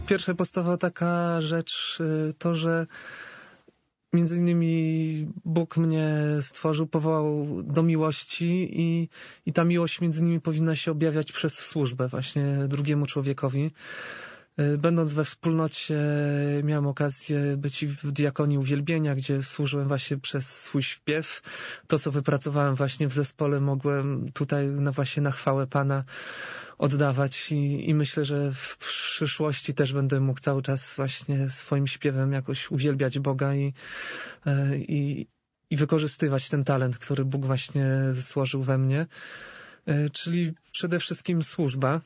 pierwsza podstawowa taka rzecz to, że między innymi Bóg mnie stworzył, powołał do miłości i ta miłość między nimi powinna się objawiać przez służbę właśnie drugiemu człowiekowi. Będąc we wspólnocie miałem okazję być w diakonii uwielbienia, gdzie służyłem właśnie przez swój śpiew. To, co wypracowałem właśnie w zespole, mogłem tutaj właśnie na chwałę Pana oddawać i myślę, że w przyszłości też będę mógł cały czas właśnie swoim śpiewem jakoś uwielbiać Boga i wykorzystywać ten talent, który Bóg właśnie złożył we mnie. Czyli przede wszystkim służba.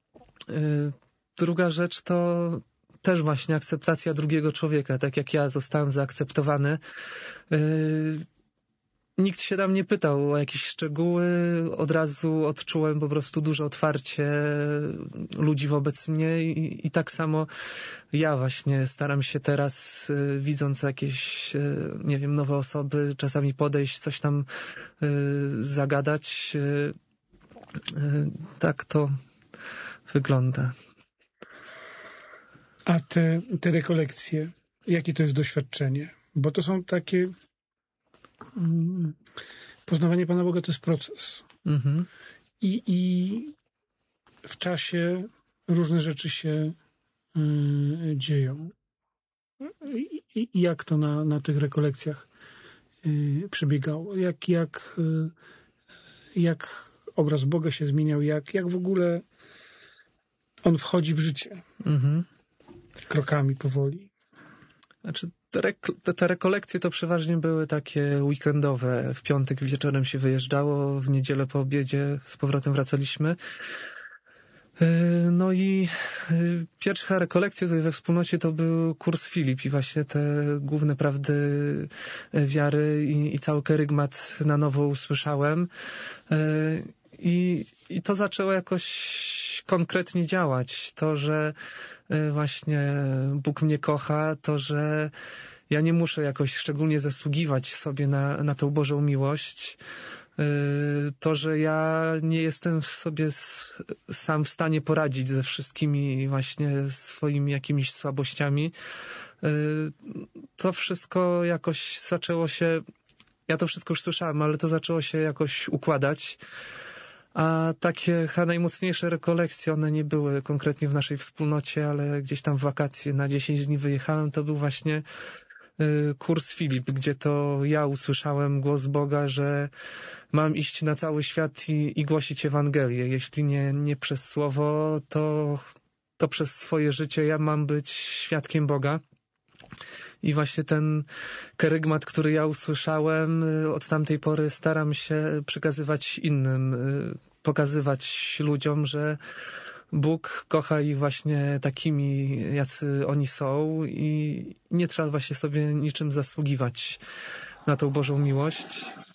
Druga rzecz to też właśnie akceptacja drugiego człowieka, tak jak ja zostałem zaakceptowany. Nikt się tam nie pytał o jakieś szczegóły, od razu odczułem po prostu duże otwarcie ludzi wobec mnie i tak samo ja właśnie staram się teraz, widząc jakieś, nie wiem, nowe osoby, czasami podejść, coś tam zagadać. Tak to wygląda. A te rekolekcje, jakie to jest doświadczenie? Bo to są takie... Poznawanie Pana Boga to jest proces. Mhm. I w czasie różne rzeczy się dzieją. I jak to na tych rekolekcjach przebiegało? Jak obraz Boga się zmieniał? Jak w ogóle on wchodzi w życie? Mhm. Krokami powoli. Znaczy, te rekolekcje to przeważnie były takie weekendowe. W piątek wieczorem się wyjeżdżało, w niedzielę po obiedzie z powrotem wracaliśmy. No i pierwsza rekolekcja tutaj we wspólnocie to był kurs Filip i właśnie te główne prawdy wiary i cały kerygmat na nowo usłyszałem. I to zaczęło jakoś konkretnie działać. To, że właśnie Bóg mnie kocha, to, że ja nie muszę jakoś szczególnie zasługiwać sobie na tą Bożą miłość. To, że ja nie jestem sobie sam w stanie poradzić ze wszystkimi właśnie swoimi jakimiś słabościami. To wszystko jakoś zaczęło się, ja to wszystko już słyszałem, ale to zaczęło się jakoś układać. A takie najmocniejsze rekolekcje, one nie były konkretnie w naszej wspólnocie, ale gdzieś tam w wakacje na 10 dni wyjechałem, to był właśnie kurs Filip, gdzie to ja usłyszałem głos Boga, że mam iść na cały świat i głosić Ewangelię. Jeśli nie przez słowo, to przez swoje życie ja mam być świadkiem Boga. I właśnie ten kerygmat, który ja usłyszałem, od tamtej pory staram się przekazywać innym, pokazywać ludziom, że Bóg kocha ich właśnie takimi, jacy oni są i nie trzeba właśnie sobie niczym zasługiwać na tą Bożą miłość.